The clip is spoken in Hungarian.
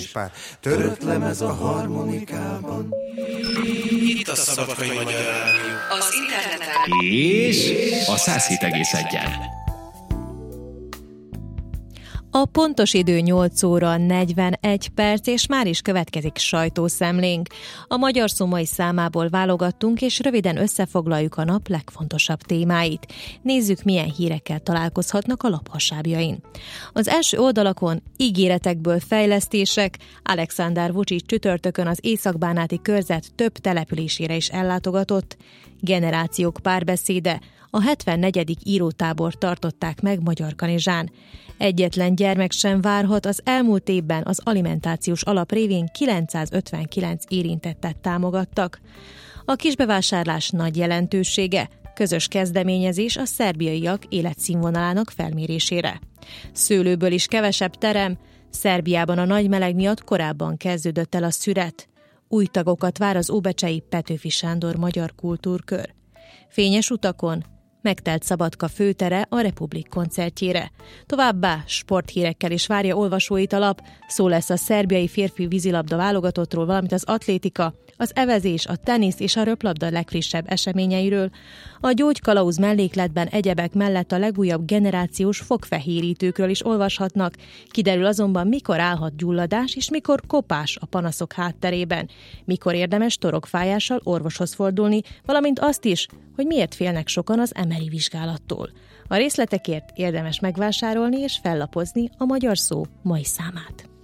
és pár törött lemez a harmonikában. Itt a Szabadkai Magyar Rádió. Az interneten. És a 107,1-en. A pontos idő 8 óra 41 perc, és már is következik sajtószemlénk. A Magyar Szó mai számából válogattunk, és röviden összefoglaljuk a nap legfontosabb témáit. Nézzük, milyen hírekkel találkozhatnak a lap hasábjain. Az első oldalakon ígéretekből fejlesztések. Alexander Vučić csütörtökön az Észak-Bánáti körzet több településére is ellátogatott. Generációk párbeszéde. A 74. írótábor tartották meg Magyarkanizsán. Egyetlen gyermek sem várhat, az elmúlt évben az alimentációs alap révén 959 érintettet támogattak. A kisbevásárlás nagy jelentősége, közös kezdeményezés a szerbiaiak életszínvonalának felmérésére. Szőlőből is kevesebb terem, Szerbiában a nagy meleg miatt korábban kezdődött el a szüret. Új tagokat vár az óbecsei Petőfi Sándor Magyar Kultúrkör. Fényes utakon, megtelt Szabadka főtere a Republik koncertjére. Továbbá sporthírekkel is várja olvasóit a lap, szó lesz a szerbiai férfi vízilabda válogatottról, valamint az atlétika, az evezés, a tenisz és a röplabda legfrissebb eseményeiről. A gyógykalauz mellékletben egyebek mellett a legújabb generációs fogfehérítőkről is olvashatnak. Kiderül azonban, mikor állhat gyulladás és mikor kopás a panaszok hátterében, mikor érdemes torokfájással orvoshoz fordulni, valamint azt is, hogy miért félnek sokan az MRI vizsgálattól. A részletekért érdemes megvásárolni és fellapozni a Magyar Szó mai számát.